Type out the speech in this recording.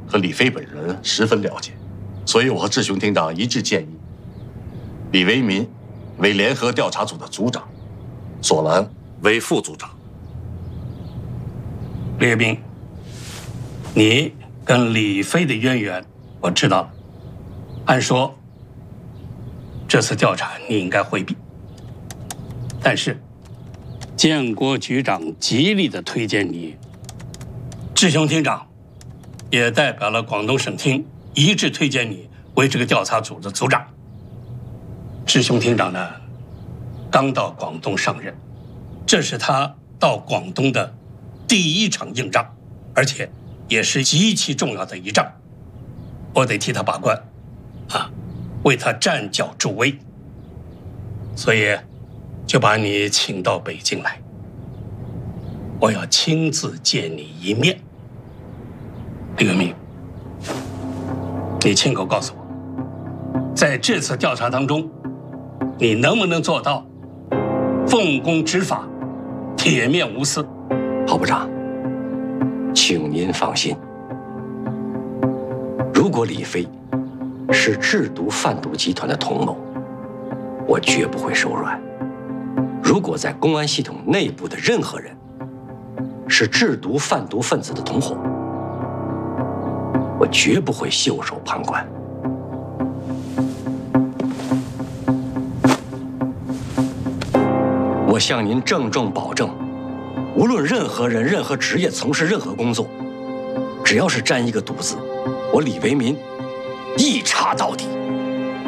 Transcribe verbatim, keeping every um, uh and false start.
和李飞本人十分了解，所以我和志雄厅长一致建议，李为民为联合调查组的组长，索兰为副组长。 李卫兵，你跟李飞的渊源我知道了，按说这次调查你应该回避，但是建国局长极力的推荐你，志雄厅长也代表了广东省厅一致推荐你为这个调查组的组长。志雄厅长呢，刚到广东上任，这是他到广东的第一场硬仗，而且也是极其重要的一仗，我得替他把关，啊，为他站脚助威，所以就把你请到北京来，我要亲自见你一面。李为民，你亲口告诉我，在这次调查当中，你能不能做到奉公执法、铁面无私？ 郝部长，请您放心，如果李飞是制毒贩毒集团的同谋，我绝不会手软；如果在公安系统内部的任何人是制毒贩毒分子的同伙，我绝不会袖手旁观。我向您郑重保证，无论任何人、任何职业从事任何工作，只要是沾一个毒字，我李为民一查到底。